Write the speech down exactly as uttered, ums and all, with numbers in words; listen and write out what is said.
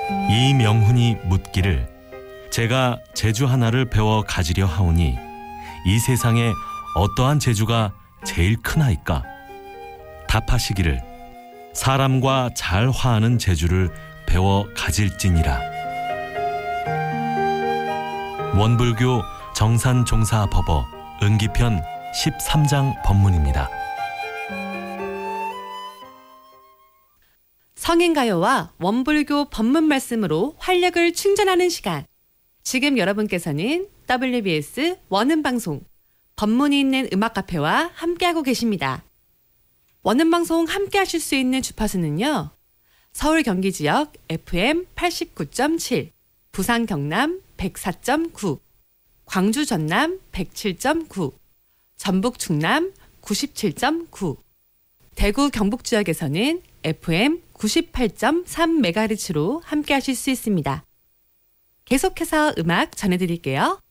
이명훈이 묻기를 제가 재주 하나를 배워 가지려 하오니 이 세상에 어떠한 재주가 제일 크나이까? 답하시기를 사람과 잘 화하는 재주를 배워 가질지니라. 원불교 정산종사법어 은기편 십삼 장 법문입니다. 성인가요와 원불교 법문 말씀으로 활력을 충전하는 시간. 지금 여러분께서는 더블유비에스 원음방송 법문이 있는 음악카페와 함께하고 계십니다. 원음방송 함께하실 수 있는 주파수는요. 서울 경기 지역 에프엠 팔십구 점 칠, 부산 경남 백사 점 구, 광주 전남 백칠 점 구, 전북 충남 구십칠 점 구, 대구 경북 지역에서는 에프엠 구십팔 점 삼 메가헤르츠로 함께하실 수 있습니다. 계속해서 음악 전해드릴게요.